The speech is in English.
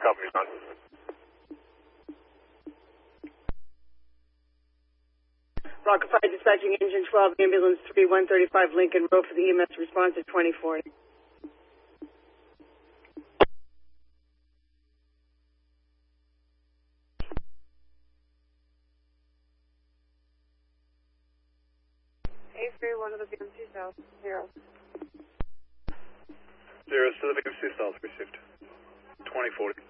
Copy, son. Rocket 5 dispatching engine 12, ambulance 3135 Lincoln Road for the EMS response at 2040. A31 to the BMC South, 0. 0 to the BMC South, received. 2040.